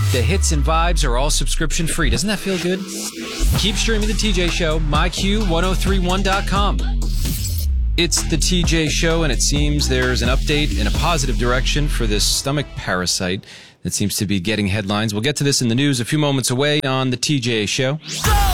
The hits and vibes are all subscription free. Doesn't that feel good? Keep streaming The TJ Show, myq1031.com. It's The TJ Show, and it seems there's an update in a positive direction for this stomach parasite that seems to be getting headlines. We'll get to this in the news a few moments away on The TJ Show.